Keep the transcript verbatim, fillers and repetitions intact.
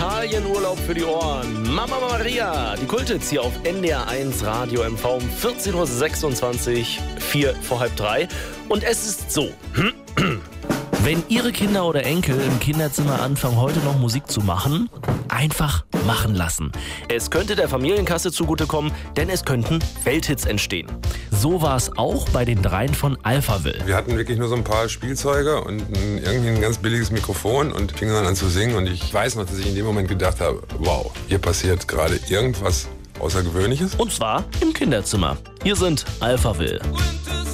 Italienurlaub für die Ohren. Mama Maria, die Kulthits hier auf N D R eins Radio M V um vierzehn Uhr sechsundzwanzig, vier vor halb drei. Und es ist so. Wenn Ihre Kinder oder Enkel im Kinderzimmer anfangen, heute noch Musik zu machen, einfach machen lassen. Es könnte der Familienkasse zugutekommen, denn es könnten Welthits entstehen. So war es auch bei den Dreien von Alphaville. Wir hatten wirklich nur so ein paar Spielzeuge und ein, irgendwie ein ganz billiges Mikrofon und fingen dann an zu singen. Und ich weiß noch, dass ich in dem Moment gedacht habe, wow, hier passiert gerade irgendwas Außergewöhnliches. Und zwar im Kinderzimmer. Hier sind Alphaville. Winter